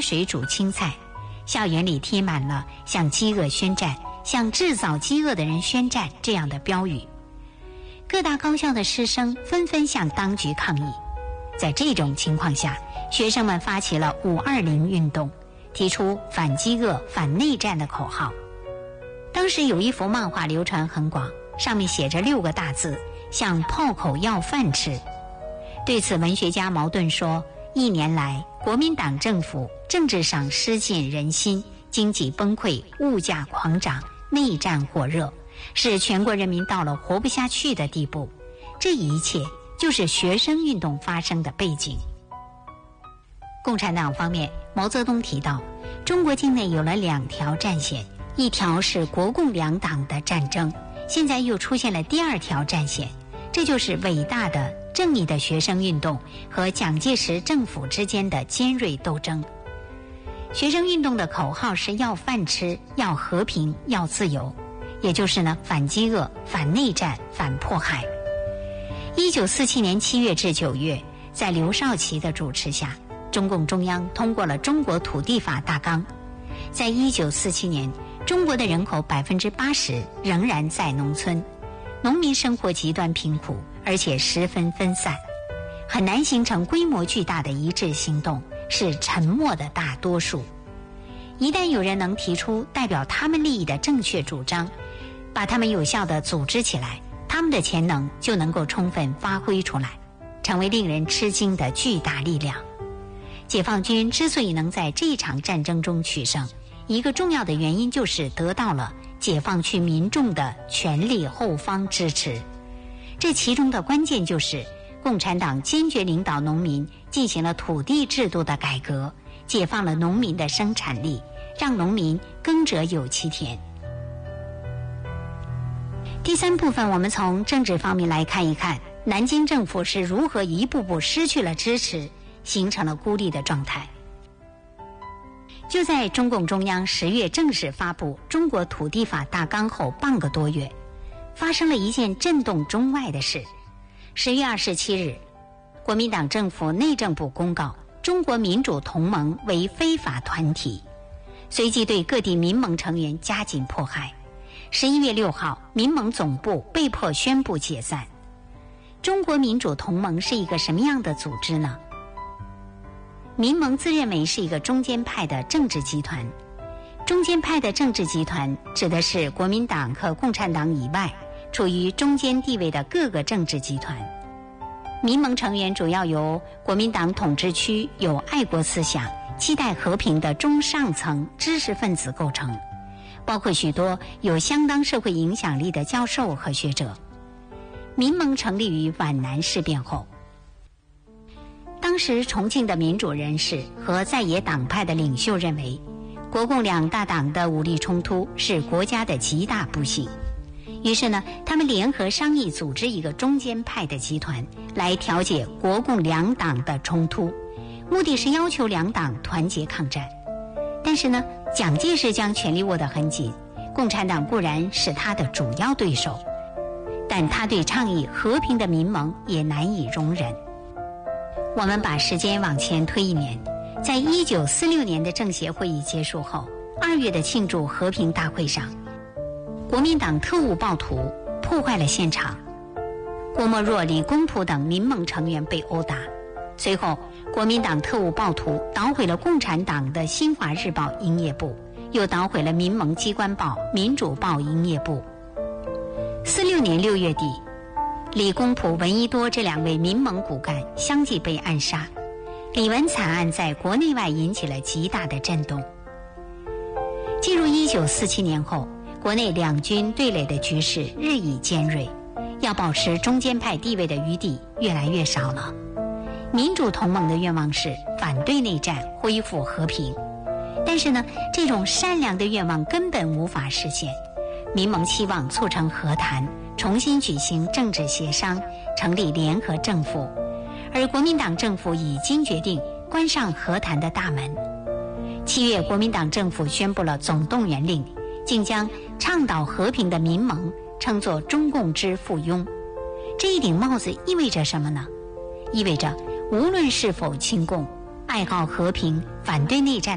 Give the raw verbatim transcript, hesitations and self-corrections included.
水煮青菜，校园里贴满了向饥饿宣战、向制造饥饿的人宣战这样的标语。各大高校的师生纷纷向当局抗议。在这种情况下，学生们发起了五二零运动，提出反饥饿、反内战的口号。当时有一幅漫画流传很广，上面写着六个大字：向炮口要饭吃。对此，文学家茅盾说，一年来国民党政府政治上失尽人心，经济崩溃，物价狂涨，内战火热，使全国人民到了活不下去的地步。这一切就是学生运动发生的背景。共产党方面，毛泽东提到，中国境内有了两条战线，一条是国共两党的战争，现在又出现了第二条战线，这就是伟大的正义的学生运动和蒋介石政府之间的尖锐斗争。学生运动的口号是要饭吃，要和平，要自由，也就是呢反饥饿、反内战、反迫害。一九四七年七月至九月，在刘少奇的主持下，中共中央通过了《中国土地法》大纲。在一九四七年，中国的人口百分之八十仍然在农村，农民生活极端贫苦，而且十分分散，很难形成规模巨大的一致行动，是沉默的大多数。一旦有人能提出代表他们利益的正确主张，把他们有效地组织起来，他们的潜能就能够充分发挥出来，成为令人吃惊的巨大力量。解放军之所以能在这场战争中取胜，一个重要的原因就是得到了解放区民众的全力后方支持。这其中的关键就是共产党坚决领导农民进行了土地制度的改革，解放了农民的生产力，让农民耕者有其田。第三部分，我们从政治方面来看一看南京政府是如何一步步失去了支持，形成了孤立的状态。就在中共中央十月正式发布《中国土地法》大纲后半个多月，发生了一件震动中外的事。十月二十七日，国民党政府内政部公告中国民主同盟为非法团体，随即对各地民盟成员加紧迫害。十一月六号，民盟总部被迫宣布解散。中国民主同盟是一个什么样的组织呢？民盟自认为是一个中间派的政治集团。中间派的政治集团指的是国民党和共产党以外处于中间地位的各个政治集团。民盟成员主要由国民党统治区有爱国思想、期待和平的中上层知识分子构成，包括许多有相当社会影响力的教授和学者。民盟成立于皖南事变后，当时重庆的民主人士和在野党派的领袖认为，国共两大党的武力冲突是国家的极大不幸。于是呢，他们联合商议组织一个中间派的集团来调解国共两党的冲突，目的是要求两党团结抗战。但是呢，蒋介石将权力握得很紧，共产党固然是他的主要对手，但他对倡议和平的民盟也难以容忍。我们把时间往前推一年，在一九四六年的政协会议结束后，二月的庆祝和平大会上，国民党特务暴徒破坏了现场，郭沫若、李公朴等民盟成员被殴打。随后，国民党特务暴徒捣毁了共产党的新华日报营业部，又捣毁了民盟机关报民主报营业部。四六年六月底，李公朴、闻一多这两位民盟骨干相继被暗杀。李文惨案在国内外引起了极大的震动。进入一九四七年后，国内两军对垒的局势日益尖锐，要保持中间派地位的余地越来越少了。民主同盟的愿望是反对内战，恢复和平，但是呢，这种善良的愿望根本无法实现。民盟期望促成和谈，重新举行政治协商，成立联合政府，而国民党政府已经决定关上和谈的大门。七月，国民党政府宣布了总动员令，竟将倡导和平的民盟称作中共之附庸。这一顶帽子意味着什么呢？意味着无论是否亲共，爱好和平、反对内战